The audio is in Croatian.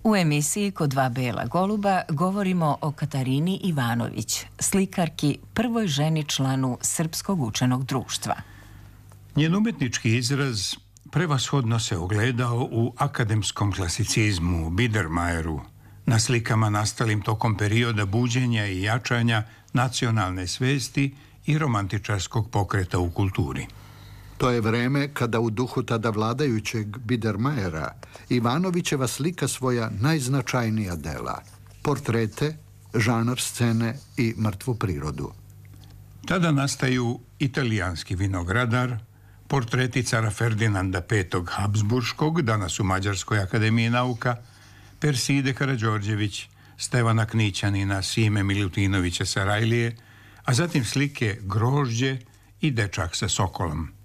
U emisiji Kod dva bela goluba govorimo o Katarini Ivanović, slikarki, prvoj ženi članu Srpskog učenog društva. Njen umetnički izraz prevashodno se ogledao u akademskom klasicizmu, Biedermajeru, na slikama nastalim tokom perioda buđenja i jačanja nacionalne svesti i romantičarskog pokreta u kulturi. To je vreme kada u duhu tada vladajućeg Biedermajera Ivanovićeva slika svoja najznačajnija dela, portrete, žanr scene i mrtvu prirodu. Tada nastaju Italijanski vinogradar, portreti cara Ferdinanda V. Habsburškog, danas u Mađarskoj akademiji nauka, Perside Karađorđević, Stevana Knićanina, Sime Milutinovića Sarajlije, a zatim slike Grožđe i Dečak sa sokolom.